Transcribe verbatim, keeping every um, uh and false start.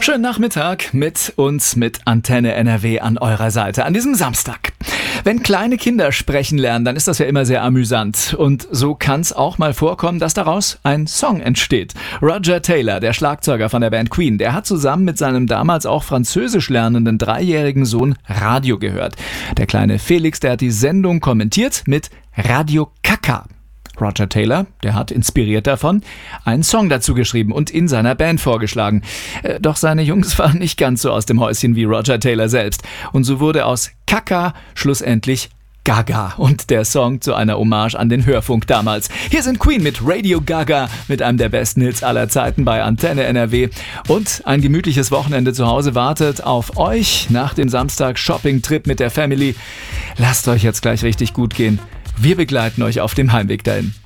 Schönen Nachmittag mit uns, mit Antenne N R W an eurer Seite an diesem Samstag. Wenn kleine Kinder sprechen lernen, dann ist das ja immer sehr amüsant. Und so kann es auch mal vorkommen, dass daraus ein Song entsteht. Roger Taylor, der Schlagzeuger von der Band Queen, der hat zusammen mit seinem damals auch französisch lernenden dreijährigen Sohn Radio gehört. Der kleine Felix, der hat die Sendung kommentiert mit Radio Kaka. Roger Taylor, der hat inspiriert davon einen Song dazu geschrieben und in seiner Band vorgeschlagen. Doch seine Jungs waren nicht ganz so aus dem Häuschen wie Roger Taylor selbst. Und so wurde aus Kaka schlussendlich Gaga und der Song zu einer Hommage an den Hörfunk damals. Hier sind Queen mit Radio Gaga, mit einem der besten Hits aller Zeiten bei Antenne N R W. Und ein gemütliches Wochenende zu Hause wartet auf euch nach dem Samstag-Shopping-Trip mit der Family. Lasst euch jetzt gleich richtig gut gehen. Wir begleiten euch auf dem Heimweg dahin.